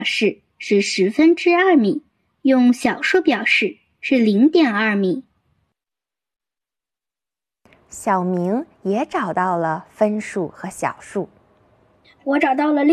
示是2/10米，用小数表示是0.2米。 小明也找到了分数和小数。 我找到了